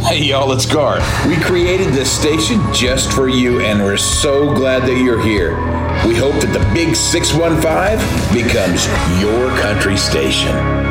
Hey y'all, it's Garth. We created this station just for you, and we're so glad that you're here. We hope that the Big 615 becomes your country station.